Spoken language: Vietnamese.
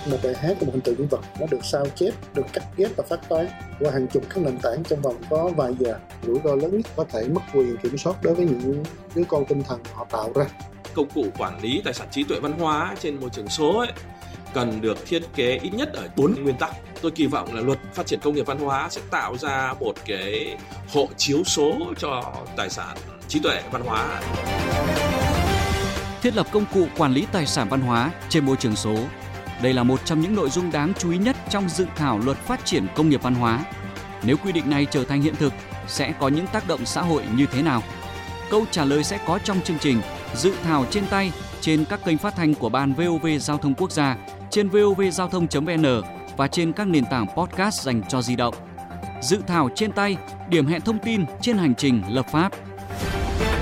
một bài hát của một hình tượng nhân vật nó được sao chép, được cắt ghép và phát tán qua hàng chục các nền tảng trong vòng có vài giờ. Rủi ro lớn nhất có thể mất quyền kiểm soát đối với những đứa con tinh thần họ tạo ra. Công cụ quản lý tài sản trí tuệ văn hóa trên môi trường số ấy cần được thiết kế ít nhất ở 4 nguyên tắc. Tôi kỳ vọng là luật phát triển công nghiệp văn hóa sẽ tạo ra một cái hộ chiếu số cho tài sản trí tuệ văn hóa. Thiết lập công cụ quản lý tài sản văn hóa trên môi trường số. Đây là một trong những nội dung đáng chú ý nhất trong dự thảo luật phát triển công nghiệp văn hóa. Nếu quy định này trở thành hiện thực, sẽ có những tác động xã hội như thế nào? Câu trả lời sẽ có trong chương trình Dự thảo trên tay trên các kênh phát thanh của Ban VOV Giao thông Quốc gia, trên vovgiao thông.vn và trên các nền tảng podcast dành cho di động. Dự thảo trên tay, điểm hẹn thông tin trên hành trình lập pháp.